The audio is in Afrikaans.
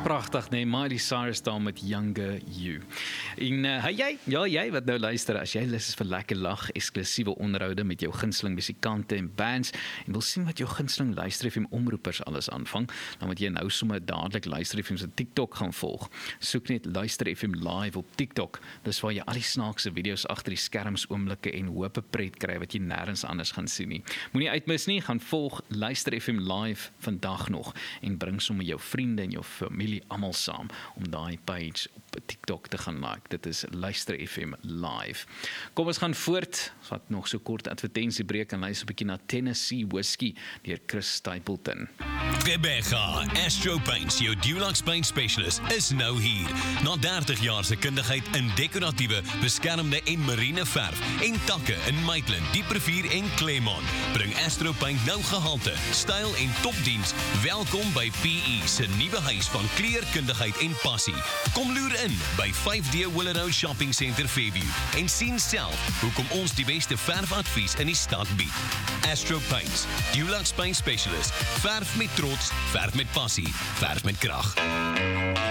Pragtig, nee, Miley Cyrus daar met Younger You. En jy wat nou luister, as jy lus is vir lekker lag, eksklusiewe onderhoude met jou gunsteling musikante en bands, en wil sien wat jou gunsteling Luister FM omroepers alles aanvang, dan moet jy nou sommer dadelik Luister FM se TikTok gaan volg. Soek net Luister FM Live op TikTok. Dis waar jy al die snaakse video's agter die skerms oomblikke en hoop pret kry wat jy nêrens anders gaan sien nie. Moenie uitmis nie, gaan volg Luister FM Live vandag nog en bring sommer jou vriende en jou familie almal saam om daai page op TikTok te gaan like. Dit is Luister FM Live. Kom ons gaan voort. Ons het nog so kort advertensiebreek en luister 'n bietjie na Tennessee Whiskey deur Chris Stapleton. Rebecca, Astro Paints, jou Dulux Paint Specialist, is nou hier. Na 30 jaar se kundigheid in dekoratiewe, beskermde en marine verf en takke in Maitland, Dieprevier en Claremont, bring Astro Paint nou gehalte, styl en topdiens. Welkom by PE se nuwe huis van kleurkundigheid en passie. Kom loer in by 5D Willow Shopping Centre Fairview en sien self hoekom ons die beste verfadvies in die stad bied. Astro Paints, Dulux Paint Specialist, verf met trots, verf met passie, verf met krag.